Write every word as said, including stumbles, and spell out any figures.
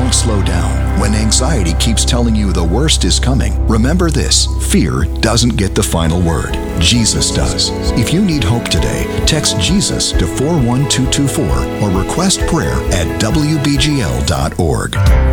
Don't slow down. When anxiety keeps telling you the worst is coming, remember this: fear doesn't get the final word. Jesus does. If you need hope today, text Jesus to four one two two four or request prayer at W B G L dot org.